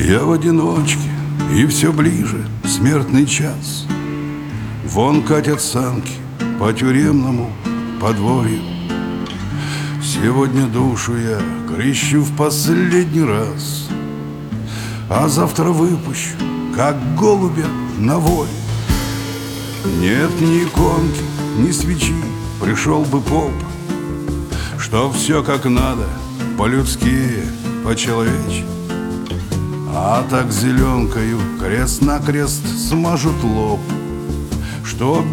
Я в одиночке, и все ближе смертный час. Вон катят санки по тюремному подворью. Сегодня душу я крещу в последний раз, а завтра выпущу, как голубя, на волю. Нет ни иконки, ни свечи, пришел бы поп, чтоб все как надо, по-людски, по-человечьи. А так зеленкою крест-накрест смажут лоб, чтоб